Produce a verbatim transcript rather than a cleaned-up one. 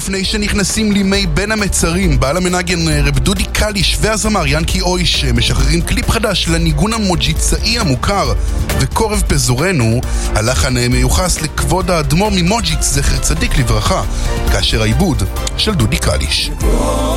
לפני שנכנסים לימי בין המצרים, בעל המנגן רב דודי קליש והזמר ינקי אויש משחררים קליפ חדש לניגון המוג'יצאי המוכר וקורב פזורנו. הלחן מיוחס לכבוד האדמו"ר ממוג'יץ זכר צדיק לברכה, כאשר העיבוד של דודי קליש.